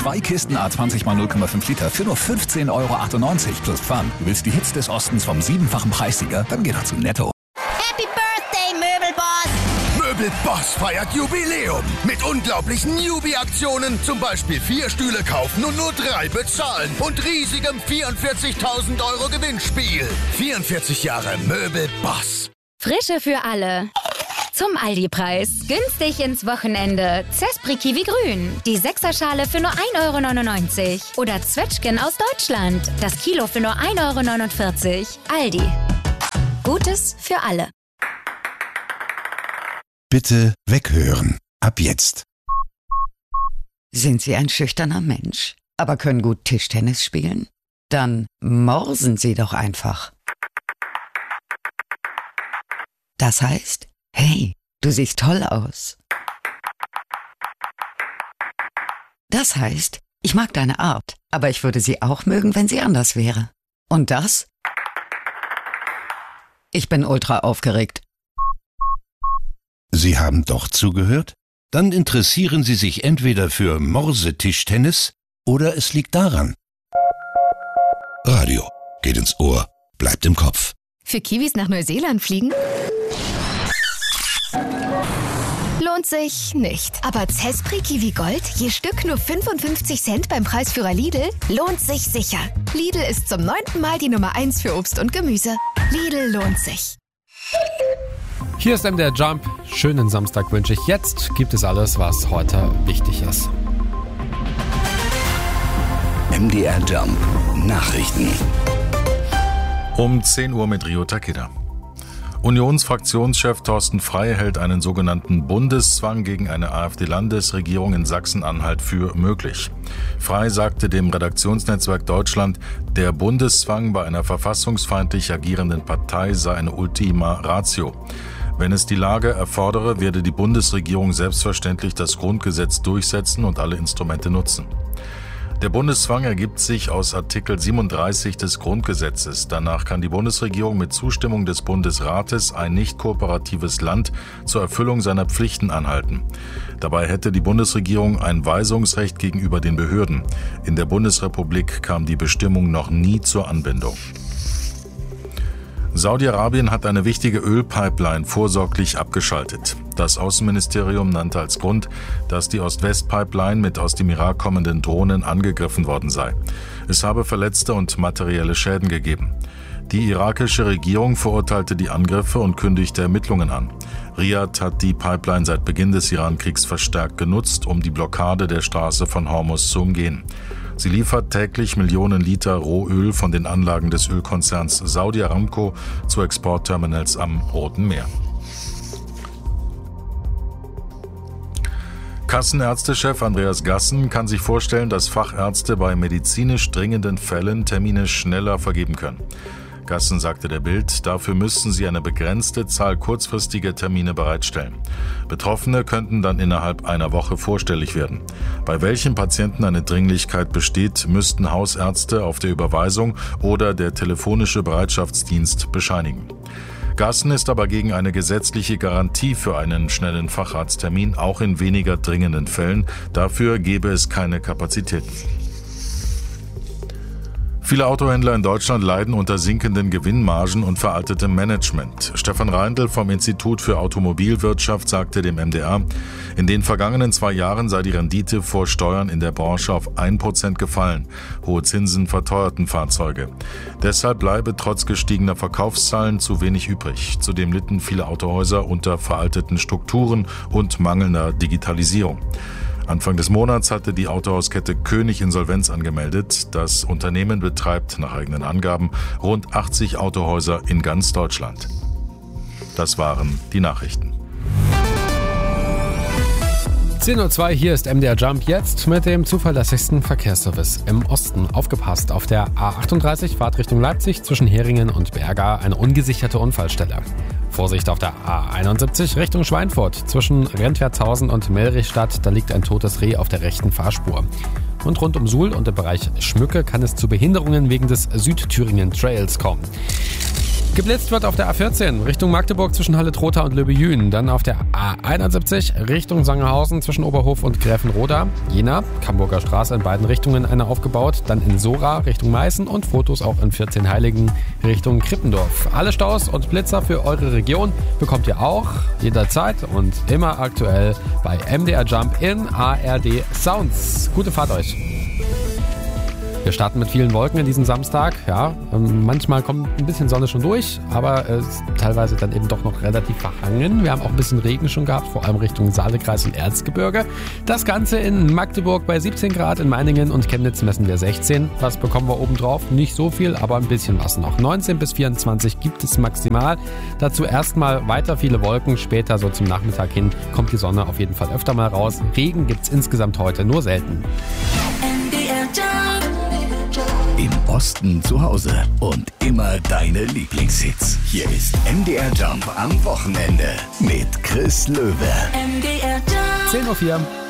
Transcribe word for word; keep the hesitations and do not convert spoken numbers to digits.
Zwei Kisten A zwanzig mal null Komma fünf Liter für nur fünfzehn Euro achtundneunzig plus Pfand. Du willst die Hits des Ostens vom siebenfachen Preissieger? Dann geh doch zu Netto. Happy Birthday, Möbelboss! Möbelboss feiert Jubiläum mit unglaublichen Newbie-Aktionen. Zum Beispiel vier Stühle kaufen und nur drei bezahlen. Und riesigem vierundvierzigtausend Euro Gewinnspiel. vierundvierzig Jahre Möbelboss. Frische für alle. Zum Aldi-Preis. Günstig ins Wochenende. Zespri Kiwi Grün. Die Sechserschale für nur ein Euro neunundneunzig. Oder Zwetschgen aus Deutschland. Das Kilo für nur ein Euro neunundvierzig. Aldi. Gutes für alle. Bitte weghören. Ab jetzt. Sind Sie ein schüchterner Mensch, aber können gut Tischtennis spielen? Dann morsen Sie doch einfach. Das heißt, hey, du siehst toll aus. Das heißt, ich mag deine Art, aber ich würde sie auch mögen, wenn sie anders wäre. Und das? Ich bin ultra aufgeregt. Sie haben doch zugehört? Dann interessieren Sie sich entweder für Morsetischtennis oder es liegt daran. Radio geht ins Ohr, bleibt im Kopf. Für Kiwis nach Neuseeland fliegen? Lohnt sich nicht. Aber Zespri Kiwi Gold, je Stück nur fünfundfünfzig Cent beim Preisführer Lidl, lohnt sich sicher. Lidl ist zum neunten Mal die Nummer eins für Obst und Gemüse. Lidl lohnt sich. Hier ist M D R Jump. Schönen Samstag wünsche ich. Jetzt gibt es alles, was heute wichtig ist. M D R Jump Nachrichten. Um zehn Uhr mit Rio Takeda. Unionsfraktionschef Thorsten Frey hält einen sogenannten Bundeszwang gegen eine AfD-Landesregierung in Sachsen-Anhalt für möglich. Frey sagte dem Redaktionsnetzwerk Deutschland, der Bundeszwang bei einer verfassungsfeindlich agierenden Partei sei eine Ultima Ratio. Wenn es die Lage erfordere, werde die Bundesregierung selbstverständlich das Grundgesetz durchsetzen und alle Instrumente nutzen. Der Bundeszwang ergibt sich aus Artikel siebenunddreißig des Grundgesetzes. Danach kann die Bundesregierung mit Zustimmung des Bundesrates ein nicht kooperatives Land zur Erfüllung seiner Pflichten anhalten. Dabei hätte die Bundesregierung ein Weisungsrecht gegenüber den Behörden. In der Bundesrepublik kam die Bestimmung noch nie zur Anwendung. Saudi-Arabien hat eine wichtige Ölpipeline vorsorglich abgeschaltet. Das Außenministerium nannte als Grund, dass die Ost-West-Pipeline mit aus dem Irak kommenden Drohnen angegriffen worden sei. Es habe Verletzte und materielle Schäden gegeben. Die irakische Regierung verurteilte die Angriffe und kündigte Ermittlungen an. Riad hat die Pipeline seit Beginn des Iran-Kriegs verstärkt genutzt, um die Blockade der Straße von Hormuz zu umgehen. Sie liefert täglich Millionen Liter Rohöl von den Anlagen des Ölkonzerns Saudi Aramco zu Exportterminals am Roten Meer. Kassenärztechef Andreas Gassen kann sich vorstellen, dass Fachärzte bei medizinisch dringenden Fällen Termine schneller vergeben können. Gassen sagte der Bild, dafür müssten sie eine begrenzte Zahl kurzfristiger Termine bereitstellen. Betroffene könnten dann innerhalb einer Woche vorstellig werden. Bei welchen Patienten eine Dringlichkeit besteht, müssten Hausärzte auf der Überweisung oder der telefonische Bereitschaftsdienst bescheinigen. Gassen ist aber gegen eine gesetzliche Garantie für einen schnellen Facharzttermin, auch in weniger dringenden Fällen. Dafür gäbe es keine Kapazitäten. Viele Autohändler in Deutschland leiden unter sinkenden Gewinnmargen und veraltetem Management. Stefan Reindl vom Institut für Automobilwirtschaft sagte dem M D R, in den vergangenen zwei Jahren sei die Rendite vor Steuern in der Branche auf ein Prozent gefallen. Hohe Zinsen verteuerten Fahrzeuge. Deshalb bleibe trotz gestiegener Verkaufszahlen zu wenig übrig. Zudem litten viele Autohäuser unter veralteten Strukturen und mangelnder Digitalisierung. Anfang des Monats hatte die Autohauskette König Insolvenz angemeldet. Das Unternehmen betreibt nach eigenen Angaben rund achtzig Autohäuser in ganz Deutschland. Das waren die Nachrichten. zehn Uhr zwei, hier ist M D R Jump, jetzt mit dem zuverlässigsten Verkehrsservice im Osten. Aufgepasst, auf der A achtunddreißig, Fahrt Richtung Leipzig, zwischen Heringen und Berga, eine ungesicherte Unfallstelle. Vorsicht auf der A einundsiebzig, Richtung Schweinfurt, zwischen Rentwertshausen und Melrichstadt, da liegt ein totes Reh auf der rechten Fahrspur. Und rund um Suhl und im Bereich Schmücke kann es zu Behinderungen wegen des Südthüringen Trails kommen. Geblitzt wird auf der A vierzehn Richtung Magdeburg zwischen Halle-Trotha und Löbejün. Dann auf der A einundsiebzig Richtung Sangerhausen zwischen Oberhof und Gräfenroda. Jena, Camburger Straße in beiden Richtungen eine aufgebaut. Dann in Sora Richtung Meißen und Fotos auch in vierzehn Heiligen Richtung Krippendorf. Alle Staus und Blitzer für eure Region bekommt ihr auch jederzeit und immer aktuell bei M D R Jump in A R D Sounds. Gute Fahrt euch! Wir starten mit vielen Wolken in diesem Samstag. Ja, manchmal kommt ein bisschen Sonne schon durch, aber es ist teilweise dann eben doch noch relativ verhangen. Wir haben auch ein bisschen Regen schon gehabt, vor allem Richtung Saalekreis und Erzgebirge. Das Ganze in Magdeburg bei siebzehn Grad, in Meiningen und Chemnitz messen wir sechzehn. Was bekommen wir obendrauf? Nicht so viel, aber ein bisschen was noch. neunzehn bis vierundzwanzig gibt es maximal. Dazu erstmal weiter viele Wolken. Später, so zum Nachmittag hin, kommt die Sonne auf jeden Fall öfter mal raus. Regen gibt es insgesamt heute nur selten. Im Osten zu Hause und immer deine Lieblingshits. Hier ist M D R Jump am Wochenende mit Chris Löwe. zehn Uhr vier.